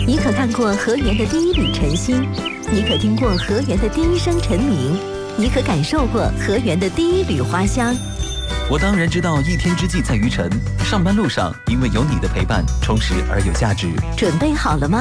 你可看过河源的第一缕晨星？你可听过河源的第一声晨鸣？你可感受过河源的第一缕花香？ 我当然知道一天之计在于晨，上班路上因为有你的陪伴充实而有价值。 准备好了吗？